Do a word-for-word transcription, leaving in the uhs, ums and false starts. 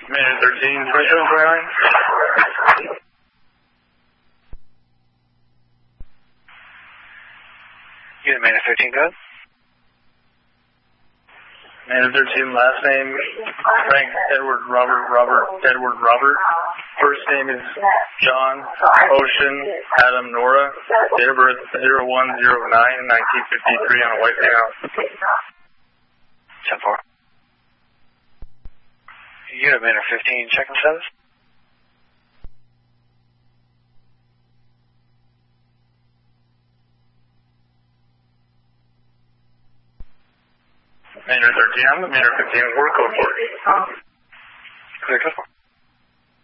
Minute thirteen, twenty-seven twenty-nine. Unit Minute thirteen, go ahead. Minute thirteen, last name, Frank Edward Robert Robert Edward Robert. First name is John Ocean Adam Nora. Date of birth zero one zero nine nineteen fifty-three on a white male. ten four. Unit Minute fifteen, check and status. Minute thirteen, I'm the Minute fifteen, work code for it. Clear, good.